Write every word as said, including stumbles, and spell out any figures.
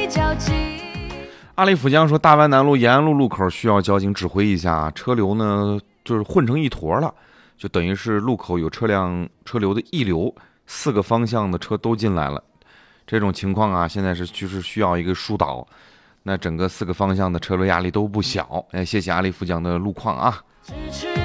阿里府江说，大湾南路延安路路口需要交警指挥一下，车流呢就是混成一坨了，就等于是路口有车辆车流的溢流，四个方向的车都进来了。这种情况啊，现在是就是需要一个疏导，那整个四个方向的车流压力都不小。哎，谢谢阿里府江的路况啊。